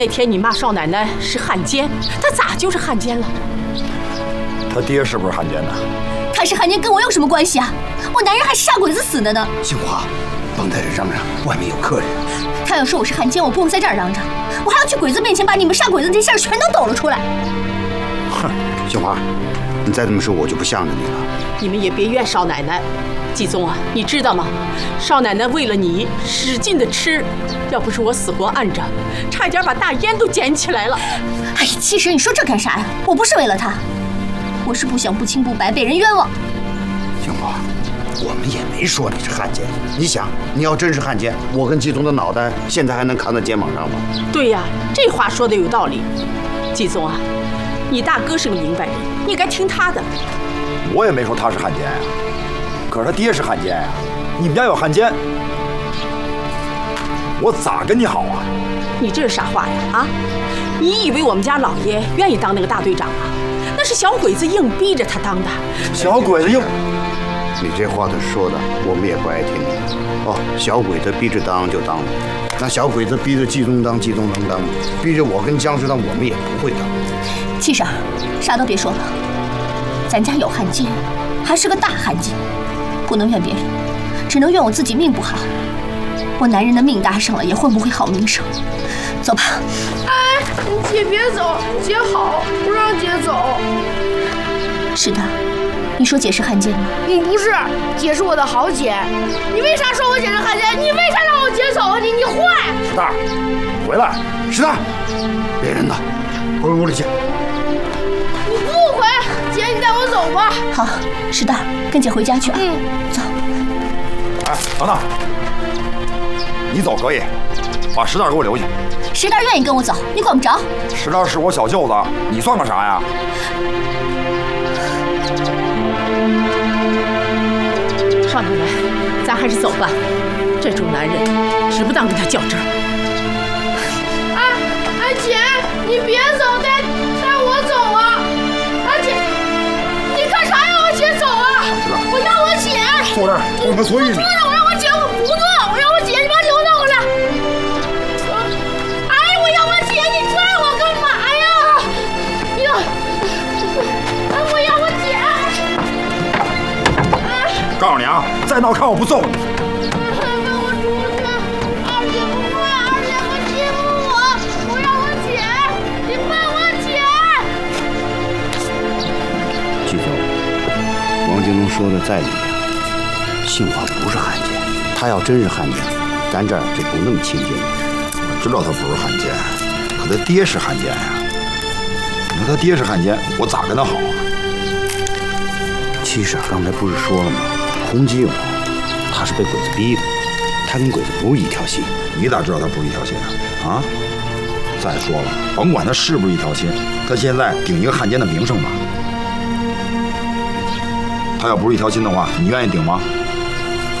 那天你骂少奶奶是汉奸，她咋就是汉奸了？ 他爹是不是汉奸呢？ 他是汉奸跟我有什么关系啊？我男人还是傻鬼子死的呢。 杏花，甭在这嚷嚷，外面有客人。 他要说我是汉奸，我不用在这儿嚷嚷，我还要去鬼子面前把你们傻鬼子这事儿全都抖了出来。 哼，杏花，你再这么说，我就不向着你了。 你们也别怨少奶奶。季宗啊，你知道吗？少奶奶为了你使劲的吃，要不是我死活按着，差一点把大烟都捡起来了。 哎呀，其实你说这干啥呀？我不是为了他，我是不想不清不白被人冤枉。 杏花，我们也没说你是汉奸。你想，你要真是汉奸，我跟季宗的脑袋现在还能扛在肩膀上吗？ 对呀，这话说的有道理。季宗啊，你大哥是个明白人，你该听他的。 我也没说他是汉奸呀，可是他爹是汉奸呀。你们家有汉奸，我咋跟你好啊？ 你这是啥话呀？啊，你以为我们家老爷愿意当那个大队长啊？那是小鬼子硬逼着他当的。 小鬼子硬。 你这话他说的，我们也不爱听。哦，小鬼子逼着当就当了，那小鬼子逼着季宗当，季宗能当；逼着我跟姜氏当，我们也不会当。 七婶，啥都别说了，咱家有汉奸，还是个大汉奸，不能怨别人，只能怨我自己命不好。我男人的命搭上了，也换不回好名声。走吧。 哎，姐别走，姐好，不让姐走。 是的。你说姐是汉奸吗？ 不是，姐是我的好姐。你为啥说我姐是汉奸？你为啥让我姐走？你坏！ 石大，回来！石大， 别人呢？回屋里去。 我不回，姐你带我走吧。 好，石大，跟姐回家去啊。走。 哎，等等，你走可以，把石大给我留下。 石大愿意跟我走，你管不着。 石大是我小舅子，你算个啥呀？ 少奶奶，咱还是走吧。这种男人，值不当跟他较真儿。 哎，姐，你别走，带我走啊！姐，你干啥让我姐走啊？我要我姐。 坐这儿，我们所以。 坐着，我让我姐，我不坐，我让我姐，你把酒弄过来。哎，我要我姐，你拽我干嘛呀？我要我姐。 告诉你啊，再闹看我不揍你！ 放我出去！二姐不会，二姐会欺负我！我要我姐！你放我姐！ 季宗，王金龙说的在理啊，杏花不是汉奸，他要真是汉奸，咱这儿就不那么亲近了。 我知道他不是汉奸，可他爹是汉奸呀。你说他爹是汉奸，我咋跟他好啊？ 七婶刚才不是说了吗？洪基勇，他是被鬼子逼的，他跟鬼子不是一条心。 你咋知道他不是一条心啊？再说了，甭管他是不是一条心，他现在顶一个汉奸的名声吧。他要不是一条心的话，你愿意顶吗？